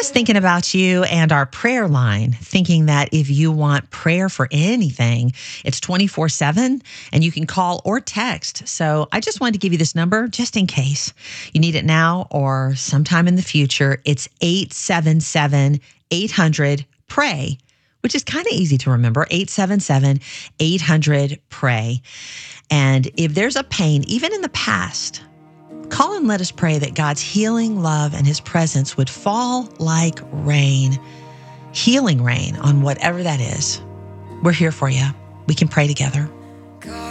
just thinking about you and our prayer line, thinking that if you want prayer for anything, it's 24/7 and you can call or text. So I just wanted to give you this number just in case you need it now or sometime in the future. It's 877-800-PRAY, which is kind of easy to remember, 877-800-PRAY. And if there's a pain, even in the past, call and let us pray that God's healing love and his presence would fall like rain, healing rain on whatever that is. We're here for you. We can pray together.